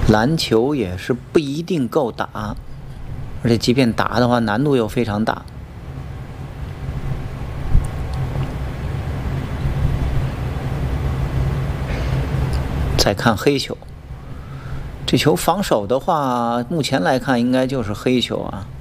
篮球也是不一定够打，而且即便打的话，难度又非常大。再看黑球，这球防守的话，目前来看应该就是黑球啊。